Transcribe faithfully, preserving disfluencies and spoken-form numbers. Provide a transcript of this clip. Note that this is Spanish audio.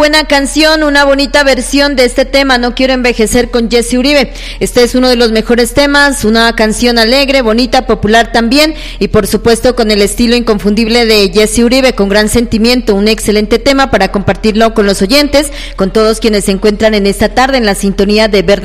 buena canción, una bonita versión de este tema, No quiero envejecer, con Jesse Uribe. Este es uno de los mejores temas, una canción alegre, bonita, popular también, y por supuesto con el estilo inconfundible de Jesse Uribe, con gran sentimiento, un excelente tema para compartirlo con los oyentes, con todos quienes se encuentran en esta tarde en la sintonía de Verde